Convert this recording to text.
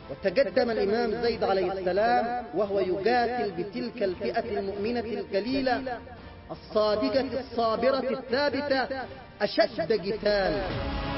وتقدم الإمام زيد عليه السلام وهو يقاتل بتلك الفئة المؤمنة القليلة الصادقة الصابرة الثابتة أشد قتال.